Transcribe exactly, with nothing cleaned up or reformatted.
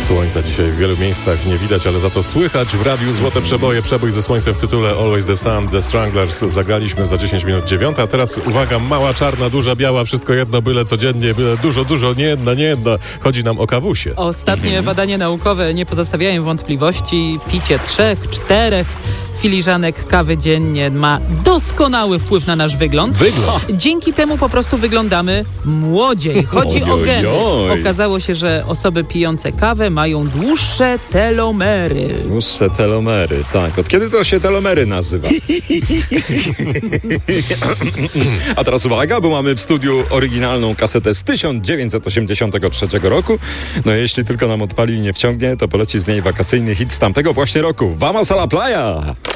Słońca dzisiaj w wielu miejscach nie widać, ale za to słychać w radiu Złote Przeboje. Przebój ze słońcem w tytule Always the Sun, The Stranglers. Zagraliśmy za dziesięć minut dziewiąta. A teraz uwaga, mała, czarna, duża, biała, wszystko jedno, byle codziennie, byle dużo, dużo, nie jedna, nie jedna. Chodzi nam o kawusie. Ostatnie mhm. badania naukowe nie pozostawiają wątpliwości. Picie trzech, czterech filiżanek kawy dziennie ma doskonały wpływ na nasz wygląd. Wygląd. Dzięki temu po prostu wyglądamy młodziej. Chodzi o geny. Okazało się, że osoby pijące kawę mają dłuższe telomery. Dłuższe telomery, tak. Od kiedy to się telomery nazywa? A teraz uwaga, bo mamy w studiu oryginalną kasetę z tysiąc dziewięćset osiemdziesiątego trzeciego roku. No jeśli tylko nam odpali i nie wciągnie, to poleci z niej wakacyjny hit z tamtego właśnie roku. Vamos a la playa!